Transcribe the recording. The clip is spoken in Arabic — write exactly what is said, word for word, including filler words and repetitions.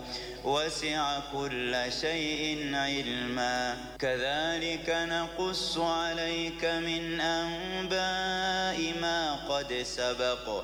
وسع كل شيء علما كذلك نقص عليك من أنباء ما قد سبق